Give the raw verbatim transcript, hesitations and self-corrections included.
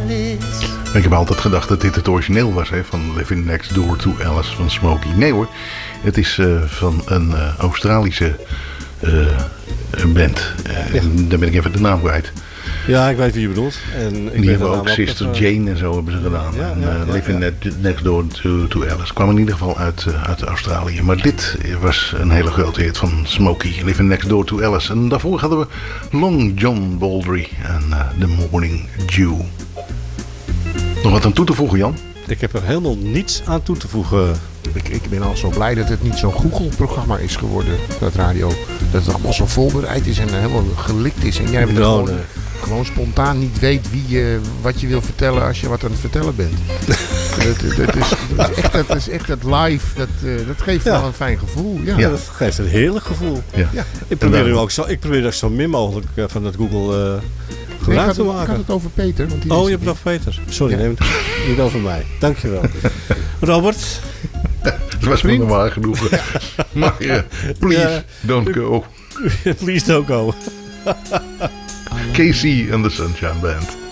Ik heb altijd gedacht dat dit het origineel was, hè, van Living Next Door to Alice van Smokey. Nee hoor, het is uh, van een uh, Australische uh, band. Uh, ja. Daar ben ik even de naam kwijt. Ja, ik weet wie je bedoelt. En ik die hebben ook Sister even... Jane en zo hebben ze gedaan. Ja, en, uh, ja, ja, Living ja. Next Door to, to Alice kwam in ieder geval uit, uh, uit Australië. Maar dit was een hele grote hit van Smokey. Living Next Door to Alice. En daarvoor hadden we Long John Baldry en uh, The Morning Dew. Nog wat aan toe te voegen, Jan? Ik heb er helemaal niets aan toe te voegen. Ik, ik ben al zo blij dat het niet zo'n Google-programma is geworden, dat radio. Dat het allemaal zo voorbereid is en helemaal gelikt is. En jij bent no, gewoon, nee. gewoon spontaan niet weet wie je, wat je wil vertellen als je wat aan het vertellen bent. dat, dat, is, dat, is echt, dat is echt het live. Dat, uh, dat geeft ja. wel een fijn gevoel. Ja, ja, dat geeft een heerlijk gevoel. Ja. Ja. Ik probeer dan... ook zo, ik probeer ook zo min mogelijk uh, van dat Google... Uh, Nee, ik, had het, ik had het over Peter. Want die oh, je hebt het over Peter. Sorry, ja. neem het niet over mij. Dankjewel. Robert? Dat was me normaal genoeg. Maar uh, please, yeah. don't go. Please don't go. K C and the Sunshine Band.